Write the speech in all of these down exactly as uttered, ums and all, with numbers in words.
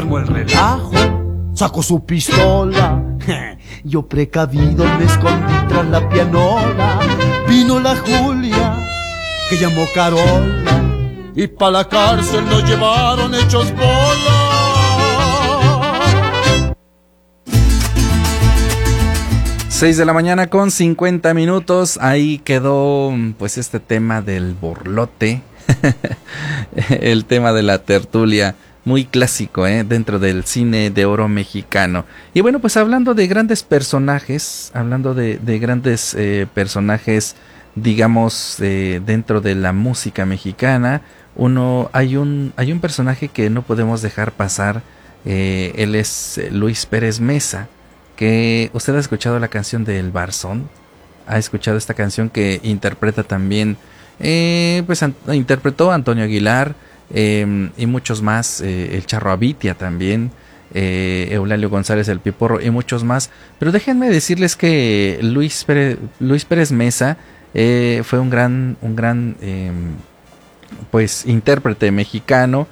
armó el relajo, sacó su pistola. Yo precavido me escondí tras la pianola. Vino la Julia, que llamó Carola, y pa' la cárcel nos llevaron hechos bola. seis de la mañana con cincuenta minutos. Ahí quedó pues este tema del borlote. El tema de la tertulia, muy clásico, ¿eh? Dentro del cine de oro mexicano. Y bueno, pues hablando de grandes personajes, hablando de, de grandes eh, personajes, digamos, eh, dentro de la música mexicana, uno hay un hay un personaje que no podemos dejar pasar. Eh, él es Luis Pérez Mesa, que usted ha escuchado la canción de El Barzón, ha escuchado esta canción que interpreta también, eh, pues an- interpretó Antonio Aguilar, eh, y muchos más, eh, el Charro Abitia también, eh, Eulalio González el Piporro y muchos más. Pero déjenme decirles que Luis Pérez, Luis Pérez Mesa eh, fue un gran, un gran eh, pues intérprete mexicano.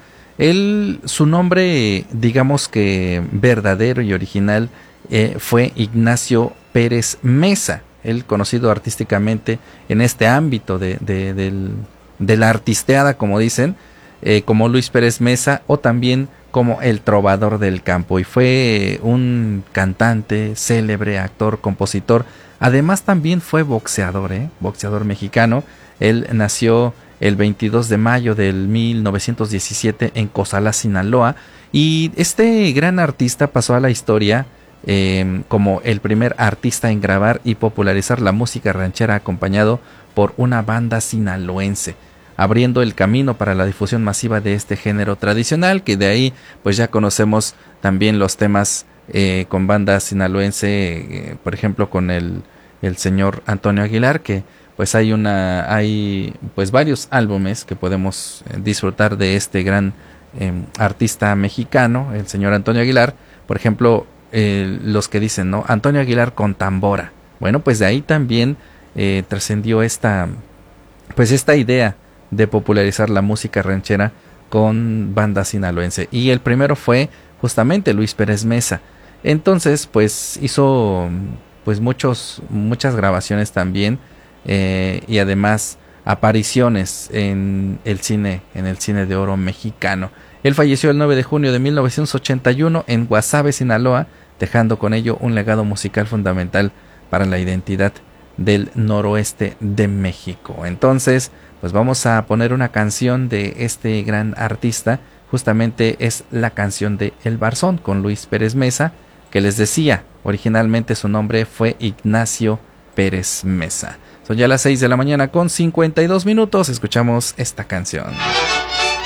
Él, su nombre, digamos que verdadero y original, eh, fue Ignacio Pérez Mesa, él conocido artísticamente en este ámbito de, de, del, de la artisteada, como dicen, eh, como Luis Pérez Mesa, o también como el trovador del campo, y fue un cantante, célebre, actor, compositor. Además también fue boxeador, ¿eh? boxeador mexicano. Él nació el veintidós de mayo del mil novecientos diecisiete en Cozalá, Sinaloa, y este gran artista pasó a la historia eh, como el primer artista en grabar y popularizar la música ranchera acompañado por una banda sinaloense, abriendo el camino para la difusión masiva de este género tradicional, que de ahí pues ya conocemos también los temas eh, con banda sinaloense, eh, por ejemplo con el, el señor Antonio Aguilar, que pues hay una hay pues varios álbumes que podemos eh, disfrutar de este gran eh, artista mexicano, el señor Antonio Aguilar. Por ejemplo, eh, los que dicen, ¿no? Antonio Aguilar con tambora. Bueno, pues de ahí también eh, trascendió esta pues esta idea de popularizar la música ranchera con banda sinaloense, y el primero fue justamente Luis Pérez Mesa. Entonces pues hizo pues muchos muchas grabaciones también, eh, y además apariciones en el cine en el cine de oro mexicano. Él falleció el nueve de junio de mil novecientos ochenta y uno en Guasave, Sinaloa, dejando con ello un legado musical fundamental para la identidad del noroeste de México. Entonces pues vamos a poner una canción de este gran artista. Justamente es la canción de El Barzón con Luis Pérez Mesa, que les decía, originalmente su nombre fue Ignacio Pérez Mesa. Son ya las seis de la mañana con cincuenta y dos minutos, escuchamos esta canción.